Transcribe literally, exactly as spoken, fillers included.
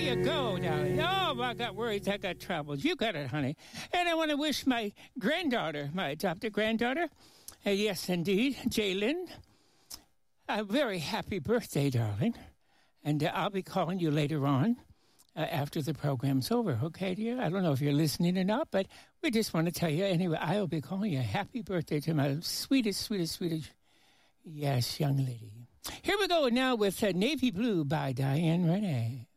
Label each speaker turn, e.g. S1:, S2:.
S1: you go, darling. Oh, I got worries. I got troubles. You got it, honey. And I want to wish my granddaughter, my adopted granddaughter, uh, yes, indeed, Jaylyn, a very happy birthday, darling. And uh, I'll be calling you later on uh, after the program's over, okay, dear? I don't know if you're listening or not, but we just want to tell you, anyway, I will be calling you a happy birthday to my sweetest, sweetest, sweetest, yes, young lady. Here we go now with uh, Navy Blue by Diane Renee.